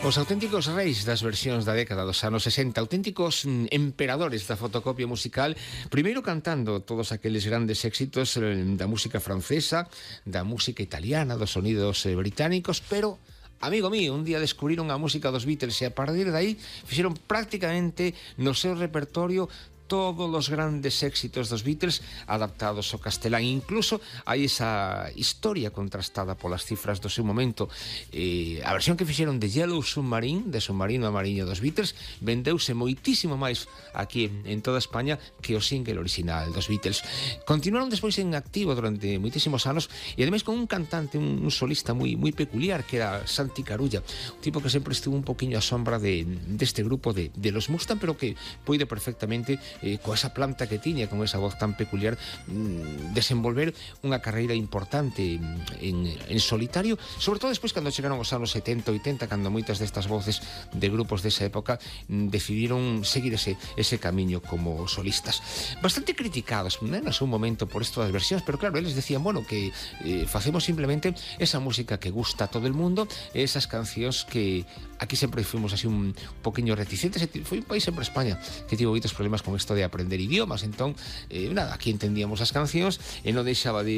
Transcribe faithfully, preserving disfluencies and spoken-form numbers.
Os auténticos reis das versións da década dos anos sesenta, auténticos mm, emperadores da fotocopia musical, primeiro cantando todos aqueles grandes éxitos eh, da música francesa, da música italiana, dos sonidos eh, británicos, pero amigo mío, un día descubriron a música dos Beatles e a partir de aí fixeron prácticamente no seu repertorio todos os grandes éxitos dos Beatles adaptados ao castelán. Incluso hai esa historia contrastada polas cifras do seu momento. Eh, a versión que fixeron de Yellow Submarine, de Submarino Amarillo dos Beatles, vendeuse moitísimo máis aquí en toda España que o single original dos Beatles. Continuaron despois en activo durante moitísimos anos e ademais con un cantante, un, un solista moi moi peculiar que era Santi Carulla, un tipo que sempre estuvo un poquinho á sombra de deste grupo de, de los Mustang, pero que puide perfectamente Eh, coa esa planta que tiña, con esa voz tan peculiar, mm, desenvolver unha carreira importante en, en solitario, sobre todo despois cando chegaron os anos setenta, oitenta, cando moitas destas voces de grupos desa época mm, decidiron seguir ese, ese camiño como solistas. Bastante criticados ¿no? no seu momento por isto das versións, pero claro, eles decían, bueno, que eh, facemos simplemente esa música que gusta a todo el mundo, esas cancións que aquí sempre fuimos así un poquinho reticentes. Foi un país sempre España que tivo moitos problemas con isto de aprender idiomas, entón, eh, nada, aquí entendíamos as cancións e non deixaba de